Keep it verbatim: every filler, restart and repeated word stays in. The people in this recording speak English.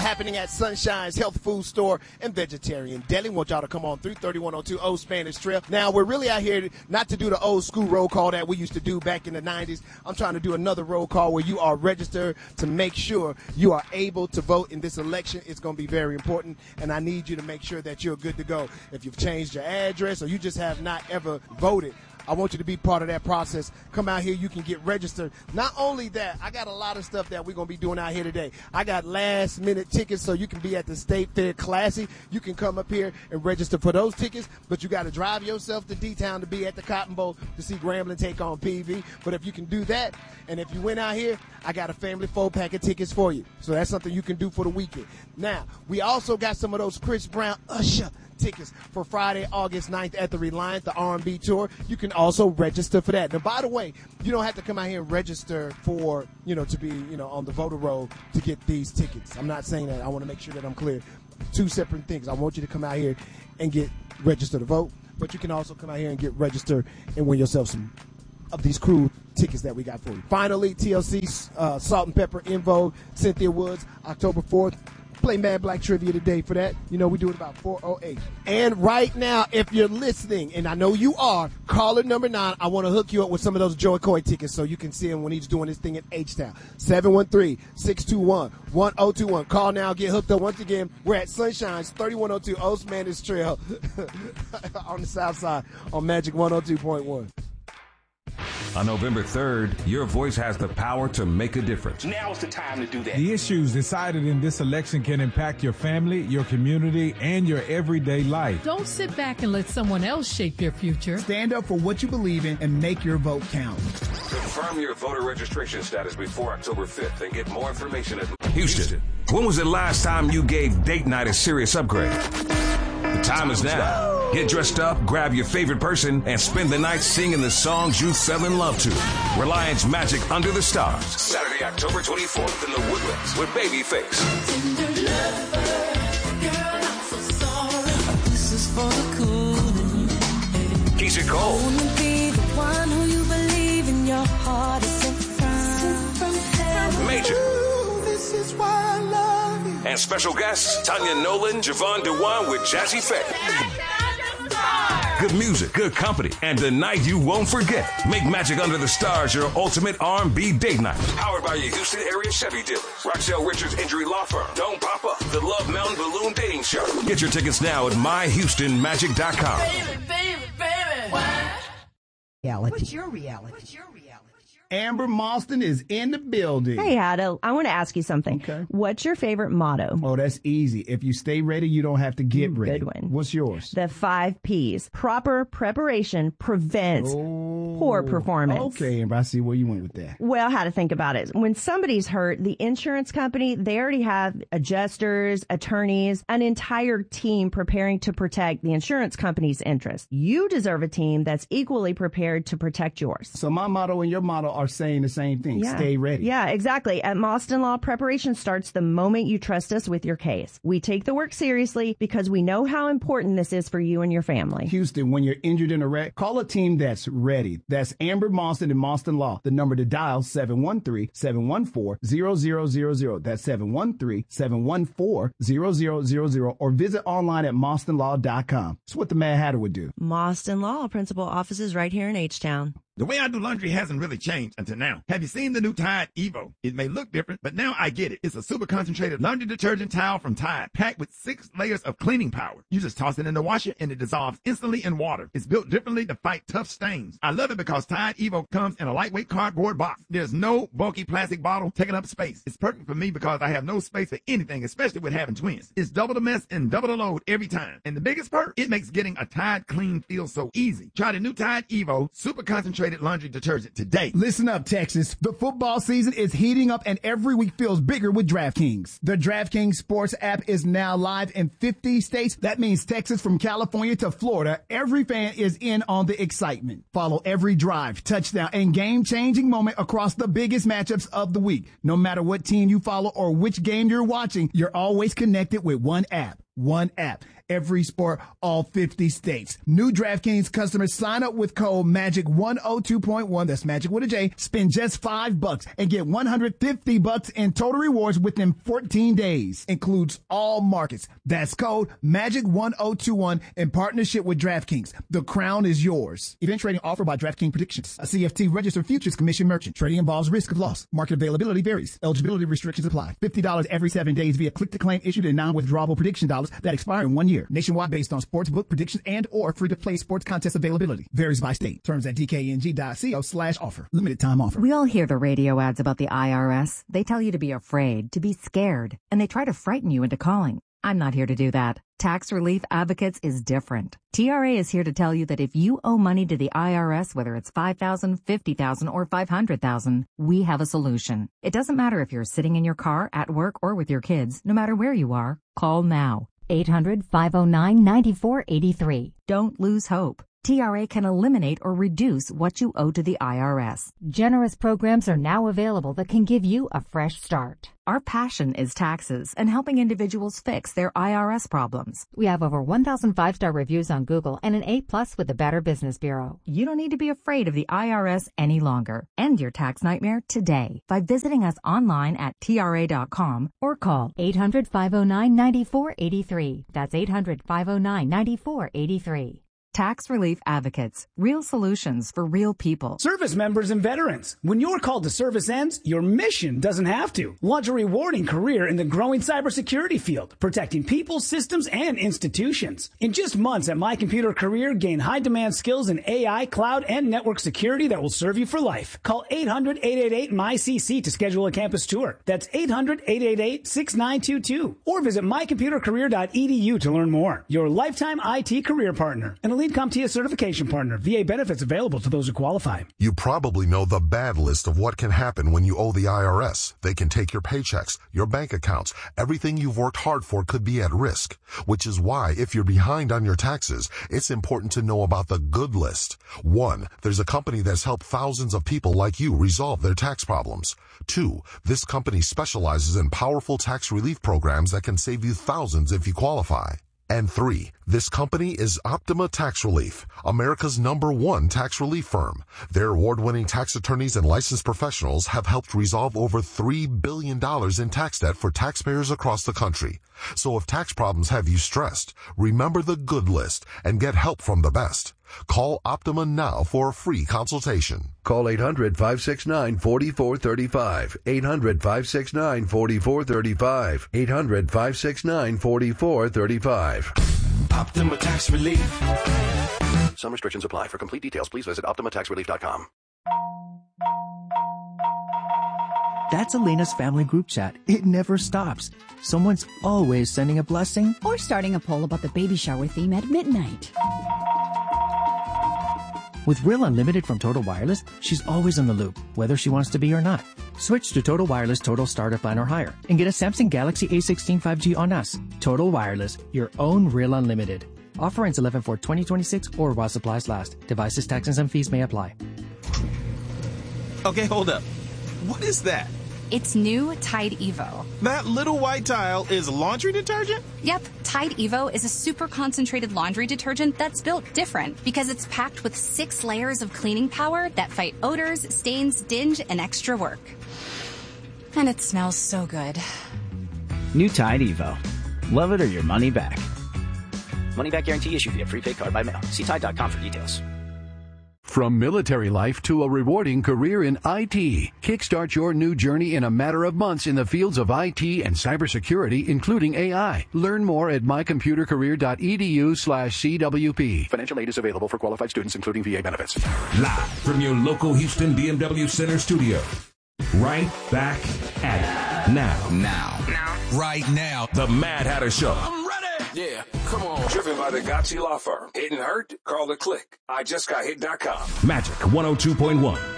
happening at Sunshine's Health Food Store and Vegetarian Deli. Want y'all to come on through thirty-one oh two Old Spanish Trail. Now, we're really out here not to do the old school roll call that we used to do back in the nineties. I'm trying to do another roll call where you are registered to make sure you are able to vote in this election. It's going to be very important, and I need you to make sure that you're good to go. If you've changed your address or you just have not ever voted, I want you to be part of that process. Come out here. You can get registered. Not only that, I got a lot of stuff that we're going to be doing out here today. I got last minute tickets so you can be at the State Fair Classic. You can come up here and register for those tickets, but you got to drive yourself to D-Town to be at the Cotton Bowl to see Grambling take on P V. But if you can do that, and if you went out here, I got a family four pack of tickets for you. So that's something you can do for the weekend. Now, we also got some of those Chris Brown Usher tickets for Friday, August ninth at the Reliance, the R and B tour. You can also register for that. Now, by the way, you don't have to come out here and register for, you know, to be, you know, on the voter roll to get these tickets. I'm not saying that. I want to make sure that I'm clear. Two separate things. I want you to come out here and get registered to vote, but you can also come out here and get registered and win yourself some of these crew tickets that we got for you. Finally, T L C, uh, Salt and Pepper, In Vogue, Cynthia Woods, October fourth. Play Mad Black Trivia today for that. You know, we do it about four oh eight. And right now, if you're listening, and I know you are, caller number nine, I want to hook you up with some of those Joey Coy tickets so you can see him when he's doing his thing in H-Town. seven one three, six two one, one oh two one. Call now, get hooked up. Once again, we're at Sunshine's thirty-one oh two Old Spanish Trail on the south side on Magic one oh two point one. On November third, your voice has the power to make a difference. Now's the time to do that. The issues decided in this election can impact your family, your community, and your everyday life. Don't sit back and let someone else shape your future. Stand up for what you believe in and make your vote count. Confirm your voter registration status before October fifth and get more information at Houston. When was the last time you gave date night a serious upgrade? The time is now. Get dressed up, grab your favorite person, and spend the night singing the songs you fell in love to. Reliance Magic Under the Stars. Saturday, October twenty-fourth in the Woodlands with Babyface. Keisha Cole. Major. And special guests, Tanya Nolan, Javon Dewan with Jazzy Faye. Good music, good company, and the night you won't forget. Make Magic Under the Stars your ultimate R and B date night. Powered by your Houston area Chevy dealers. Roxelle Richards Injury Law Firm. Don't Pop Up. The Love Mountain Balloon Dating Show. Get your tickets now at my houston magic dot com. Baby, baby, baby. What? Reality. What's your reality? What's your reality? Amber Moston is in the building. Hey, Hado, I want to ask you something. Okay. What's your favorite motto? Oh, that's easy. If you stay ready, you don't have to get ready. Good one. What's yours? The five P's. Proper preparation prevents oh, poor performance. Okay, Amber, I see where you went with that. Well, how to think about it. When somebody's hurt, the insurance company, they already have adjusters, attorneys, an entire team preparing to protect the insurance company's interests. You deserve a team that's equally prepared to protect yours. So my motto and your motto are saying the same thing. Yeah. Stay ready. Yeah, exactly. At Moston Law, preparation starts the moment you trust us with your case. We take the work seriously because we know how important this is for you and your family. Houston, when you're injured in a wreck, call a team that's ready. That's Amber Moston and Moston Law. The number to dial, seven one three, seven one four, zero zero zero zero. That's seven one three, seven one four, zero zero zero zero. Or visit online at moston law dot com. It's what the Mad Hatter would do. Moston Law, principal offices right here in H-Town. The way I do laundry hasn't really changed until now. Have you seen the new Tide Evo? It may look different, but now I get it. It's a super concentrated laundry detergent towel from Tide, packed with six layers of cleaning power. You just toss it in the washer and it dissolves instantly in water. It's built differently to fight tough stains. I love it because Tide Evo comes in a lightweight cardboard box. There's no bulky plastic bottle taking up space. It's perfect for me because I have no space for anything, especially with having twins. It's double the mess and double the load every time. And the biggest perk, it makes getting a Tide clean feel so easy. Try the new Tide Evo super concentrated laundry detergent today. Listen up, Texas. The football season is heating up and every week feels bigger with DraftKings. The DraftKings Sports app is now live in fifty states. That means Texas from California to Florida. Every fan is in on the excitement. Follow every drive, touchdown, and game-changing moment across the biggest matchups of the week. No matter what team you follow or which game you're watching, you're always connected with one app. One app. every sport, all fifty states. New DraftKings customers sign up with code magic one oh two point one. That's magic with a J. Spend just five bucks and get one hundred fifty bucks in total rewards within fourteen days. Includes all markets. That's code magic one oh two one in partnership with DraftKings. The crown is yours. Event trading offered by DraftKings Predictions, a C F T registered futures commission merchant. Trading involves risk of loss. Market availability varies. Eligibility restrictions apply. fifty dollars every seven days via click-to-claim issued in non-withdrawable prediction dollars that expire in one year. Nationwide based on sportsbook predictions and or free-to-play sports contest availability. Varies by state. Terms at dkng.co slash offer. Limited time offer. We all hear the radio ads about the I R S. They tell you to be afraid, to be scared, and they try to frighten you into calling. I'm not here to do that. Tax Relief Advocates is different. T R A is here to tell you that if you owe money to the I R S, whether it's five thousand dollars, fifty thousand dollars, or five hundred thousand dollars, we have a solution. It doesn't matter if you're sitting in your car, at work, or with your kids. No matter where you are, call now. eight hundred, five oh nine, nine four eight three. Don't lose hope. T R A can eliminate or reduce what you owe to the I R S. Generous programs are now available that can give you a fresh start. Our passion is taxes and helping individuals fix their I R S problems. We have over one thousand five-star reviews on Google and an A plus with the Better Business Bureau. You don't need to be afraid of the I R S any longer. End your tax nightmare today by visiting us online at T R A dot com or call eight hundred, five oh nine, nine four eight three. That's eight hundred, five oh nine, nine four eight three. Tax Relief Advocates. Real solutions for real people. Service members and veterans. When your call to service ends, your mission doesn't have to. Launch a rewarding career in the growing cybersecurity field, protecting people, systems, and institutions. In just months at My Computer Career, gain high-demand skills in A I, cloud, and network security that will serve you for life. Call eight hundred, eight eight eight, M Y C C to schedule a campus tour. That's eight hundred, eight eight eight, six nine two two. Or visit my computer career dot e d u to learn more. Your lifetime I T career partner. An elite CompTIA certification partner. V A benefits available to those who qualify. You probably know the bad list of what can happen when you owe the I R S. They can take your paychecks, your bank accounts. Everything you've worked hard for could be at risk, which is why if you're behind on your taxes, it's important to know about the good list. One, there's a company that's helped thousands of people like you resolve their tax problems. Two, this company specializes in powerful tax relief programs that can save you thousands if you qualify. And three, this company is Optima Tax Relief, America's number one tax relief firm. Their award-winning tax attorneys and licensed professionals have helped resolve over three billion dollars in tax debt for taxpayers across the country. So if tax problems have you stressed, remember the good list and get help from the best. Call Optima now for a free consultation. Call eight hundred, five six nine, four four three five. eight hundred, five six nine, four four three five. eight hundred, five six nine, four four three five. Optima Tax Relief. Some restrictions apply. For complete details, please visit optima tax relief dot com. That's Elena's family group chat. It never stops. Someone's always sending a blessing or starting a poll about the baby shower theme at midnight. With Real Unlimited from Total Wireless, she's always in the loop, whether she wants to be or not. Switch to Total Wireless Total Starter Plan or higher and get a Samsung Galaxy A sixteen five G on us. Total Wireless, your own Real Unlimited. Offer ends eleven four twenty twenty-six or while supplies last. Devices, taxes, and fees may apply. Okay, hold up. What is that? It's new Tide Evo. That little white tile is laundry detergent? Yep. Tide Evo is a super concentrated laundry detergent that's built different because it's packed with six layers of cleaning power that fight odors, stains, dinge, and extra work. And it smells so good. New Tide Evo. Love it or your money back. Money back guarantee issued via prepaid card by mail. See Tide dot com for details. From military life to a rewarding career in I T, kickstart your new journey in a matter of months in the fields of I T and cybersecurity, including A I. Learn more at my computer career dot e d u slash C W P. Financial aid is available for qualified students, including V A benefits. Live from your local Houston B M W Center studio. Right back at it. Now. Now. Now. Right now. The Mad Hatter Show. I'm ready. Yeah, come on. Driven by the Gotchi Law Firm. Hidden Hurt? Call the click. I just got hit dot com. Magic one oh two point one.